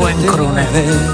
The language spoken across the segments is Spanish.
buen crooner.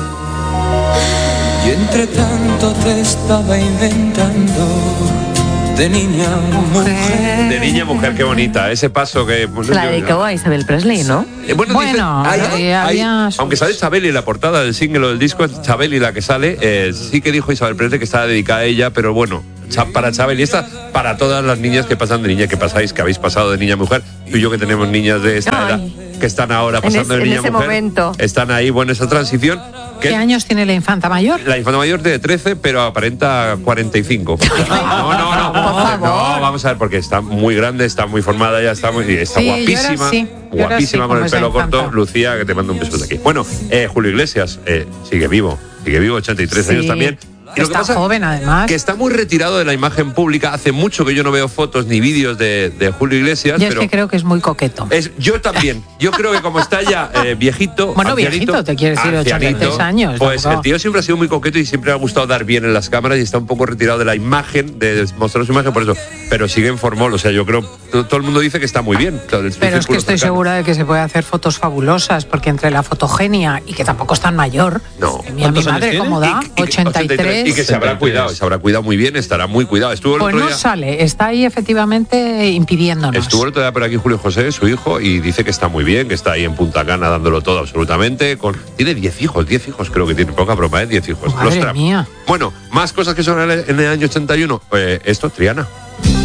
Y entre tanto te estaba inventando de niña mujer. De niña mujer, qué bonita. Ese paso que... La dedicó a Isabel Presley, ¿no? Bueno, había... aunque sale Chabeli en la portada del single o del disco, es Chabeli la que sale, sí que dijo Isabel Presley que estaba dedicada a ella, pero bueno, para Chabeli, esta para todas las niñas que pasan de niña, que pasáis, que habéis pasado de niña a mujer, tú y yo que tenemos niñas de esta edad, que están ahora pasando de niña a mujer, momento. Están ahí, bueno, esa transición. ¿Qué años tiene la infanta mayor? La infanta mayor tiene 13, pero aparenta 45. No, vamos a ver, porque está muy grande, está muy formada, ya está guapísima. Guapísima con el pelo corto. Lucía, que te mando un beso de aquí. Bueno, Julio Iglesias sigue vivo, 83 años también. Y lo que pasa, joven además. Que está muy retirado de la imagen pública. Hace mucho que yo no veo fotos ni vídeos de Julio Iglesias. Yo es que creo que es muy coqueto. Yo también. Yo creo que como está ya viejito. Bueno, viejito, te quiere decir 83 años. Pues el tío siempre ha sido muy coqueto y siempre le ha gustado dar bien en las cámaras y está un poco retirado de la imagen, de mostrar su imagen, por eso. Pero sigue en formol. O sea, yo creo, todo el mundo dice que está muy bien. Pero es que estoy segura de que se puede hacer fotos fabulosas, porque entre la fotogenia y que tampoco es tan mayor. No. Mi madre, ¿cómo da? 83. Y que se habrá cuidado muy bien, estará muy cuidado. Estuvo el otro día, sale, está ahí efectivamente impidiéndonos. Estuvo el otro día por aquí Julio José, su hijo, y dice que está muy bien, que está ahí en Punta Cana dándolo todo absolutamente. Tiene 10 hijos creo que tiene, poca broma, 10 hijos. Madre mía. Bueno, más cosas que son en el año 81. Esto, Triana.